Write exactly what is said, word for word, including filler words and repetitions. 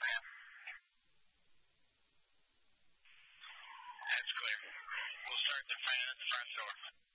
ma'am. That's clear. We'll start the fan at the front door.